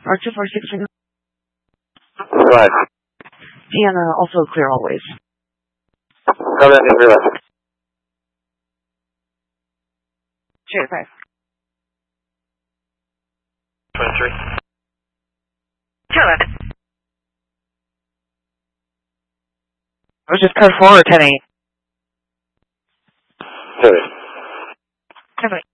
R246. Go ahead. Deanna, also clear always. Come in, clear left. Cheers, bye. 23. Clear left. Which is code 4 or 10-8? 10-8. 10-8.